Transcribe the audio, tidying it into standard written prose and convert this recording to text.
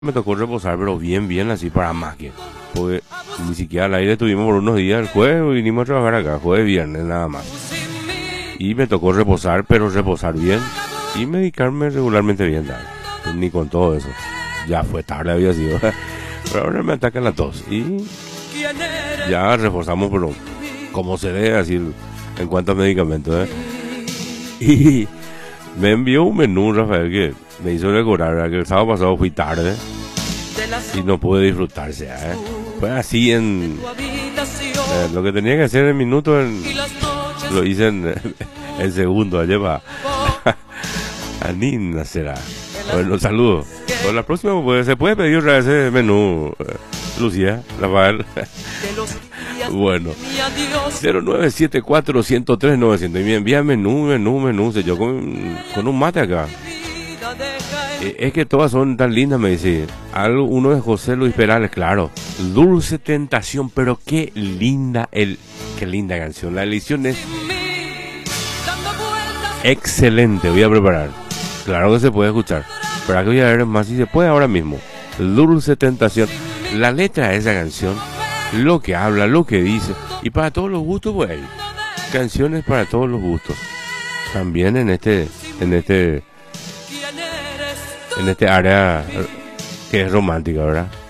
Me tocó reposar, pero bien, bien, así para más que. Porque ni siquiera al aire estuvimos por unos días. El jueves vinimos a trabajar acá, jueves, viernes, nada más. Y me tocó reposar, pero reposar bien. Y medicarme regularmente bien, tal. Pues ni con todo eso. Ya fue tarde, había sido. Pero ahora me atacan la tos. Y ya reforzamos, pero como se debe, así en cuanto a medicamentos, Y me envió un menú, Rafael, que me hizo recordar, ¿verdad? Que el sábado pasado fui tarde y no pude disfrutarse, Fue así lo que tenía que hacer en minutos, lo hice en segundos, ayer va. Anina será. Bueno, saludos. Por la próxima se puede pedir otra vez ese menú, Lucía, Rafael. Bueno, 0974-103-900. Y me envía menú. Yo con un mate acá. Es que todas son tan lindas, me dice. Uno de José Luis Perales, claro. Dulce Tentación, pero qué linda canción. La elección es excelente. Voy a preparar. Claro que se puede escuchar. Pero aquí voy a ver más si se puede ahora mismo. Dulce Tentación. La letra de esa canción, lo que habla, lo que dice, y para todos los gustos, pues hay canciones para todos los gustos. También en este área que es romántica, ¿verdad?